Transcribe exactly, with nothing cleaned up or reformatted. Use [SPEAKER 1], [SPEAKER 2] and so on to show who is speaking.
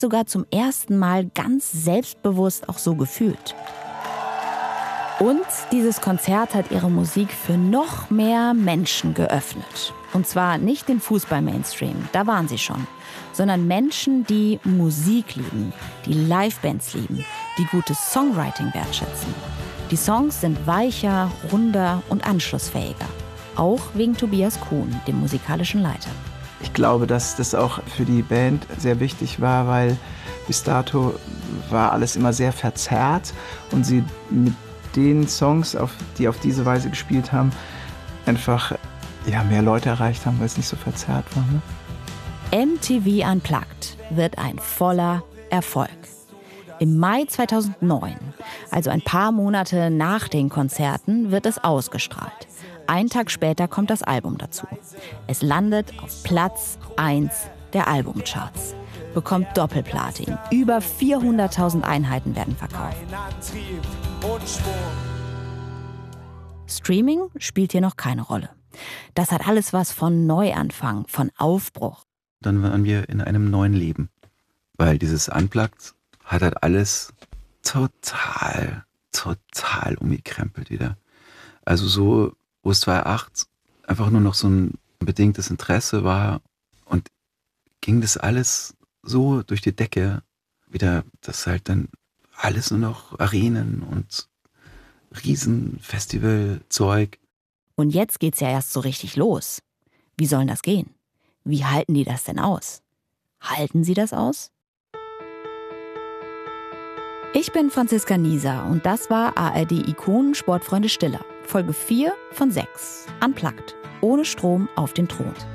[SPEAKER 1] sogar zum ersten Mal ganz selbstbewusst auch so gefühlt. Und dieses Konzert hat ihre Musik für noch mehr Menschen geöffnet. Und zwar nicht den Fußball-Mainstream, da waren sie schon, sondern Menschen, die Musik lieben, die Livebands lieben, die gutes Songwriting wertschätzen. Die Songs sind weicher, runder und anschlussfähiger. Auch wegen Tobias Kuhn, dem musikalischen Leiter.
[SPEAKER 2] Ich glaube, dass das auch für die Band sehr wichtig war, weil bis dato war alles immer sehr verzerrt und sie mit den Songs, auf, die auf diese Weise gespielt haben, einfach ja, mehr Leute erreicht haben, weil es nicht so verzerrt war. Ne?
[SPEAKER 1] M T V Unplugged wird ein voller Erfolg. Im Mai zweitausendneun, also ein paar Monate nach den Konzerten, wird es ausgestrahlt. Einen Tag später kommt das Album dazu. Es landet auf Platz eins der Albumcharts, bekommt Doppelplatin. Über vierhunderttausend Einheiten werden verkauft. Streaming spielt hier noch keine Rolle. Das hat alles was von Neuanfang, von Aufbruch.
[SPEAKER 3] Dann waren wir in einem neuen Leben, weil dieses Unplugged hat halt alles total, total umgekrempelt wieder. Also so, wo es zweitausendacht einfach nur noch so ein bedingtes Interesse war und ging das alles so durch die Decke wieder, dass halt dann alles nur noch Arenen und Riesenfestivalzeug.
[SPEAKER 1] Und jetzt geht's ja erst so richtig los. Wie soll das gehen? Wie halten die das denn aus? Halten sie das aus? Ich bin Franziska Nieser und das war A R D-Ikonen Sportfreunde Stiller. Folge vier von sechs. Unplugged. Ohne Strom auf den Thron.